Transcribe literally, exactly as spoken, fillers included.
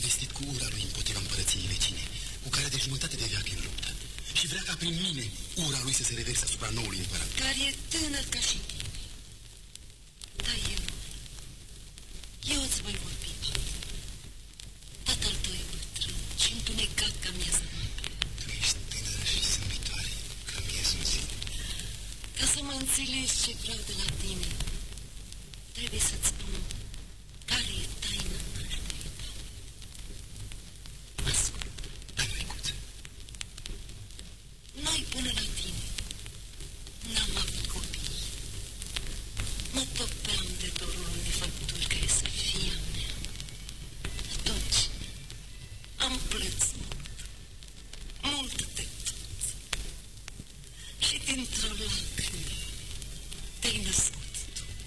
investit cu ura lui împotriva împărăției vecine, cu care de jumătate de veac în luptă. Și vrea ca prin mine ura lui să se reverse asupra noului împărat. Care e tânăr ca și tine. Da, eu... Eu îți voi vorbi. Tatăl tău e bătrân și întunecat ca miezul noapte. Tu ești tânără și zâmbitoare ca miezul zi. Ca să mă înțelegi ce vreau de la tine, trebuie să-ți spun un